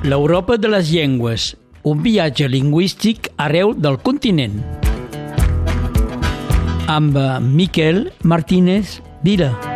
L'Europa de les llengües, un viatge lingüístic arreu del continent. Amb Miquel Martínez Vila.